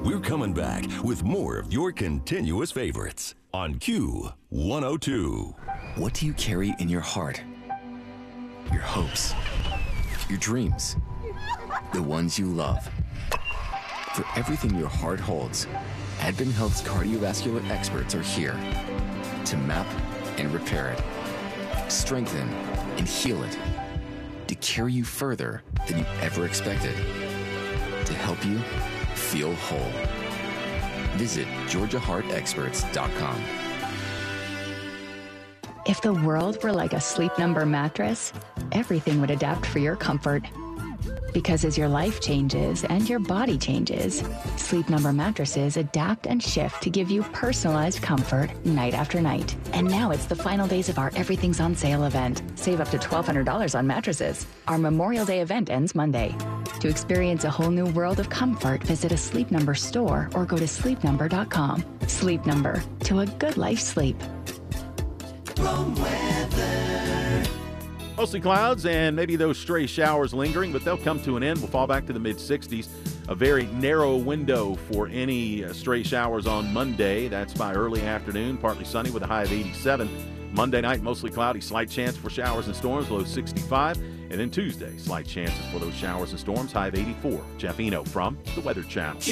We're coming back with more of your continuous favorites on Q102. What do you carry in your heart? Your hopes, your dreams, the ones you love. For everything your heart holds, Advent Health's cardiovascular experts are here to map and repair it, strengthen and heal it, to carry you further than you ever expected, to help you feel whole. Visit GeorgiaHeartExperts.com. If the world were like a Sleep Number mattress, everything would adapt for your comfort. Because as your life changes and your body changes, Sleep Number mattresses adapt and shift to give you personalized comfort night after night. And now it's the final days of our Everything's on Sale event. Save up to $1,200 on mattresses. Our Memorial Day event ends Monday. To experience a whole new world of comfort, visit a Sleep Number store or go to sleepnumber.com. Sleep Number, to a good life sleep. Mostly clouds and maybe those stray showers lingering, but they'll come to an end. We'll fall back to the mid-60s. A very narrow window for any stray showers on Monday. That's by early afternoon, partly sunny with a high of 87. Monday night, mostly cloudy, slight chance for showers and storms, low 65. And then Tuesday, slight chances for those showers and storms, high of 84. Jeff Eno from the Weather Channel.